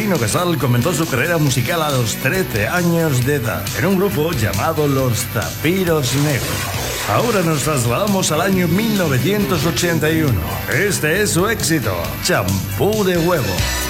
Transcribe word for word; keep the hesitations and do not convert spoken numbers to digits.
Marcelino Casal comenzó su carrera musical a los trece años de edad en un grupo llamado Los Zapiros Negros. Ahora nos trasladamos al año mil novecientos ochenta y uno. Este es su éxito, Champú de Huevo.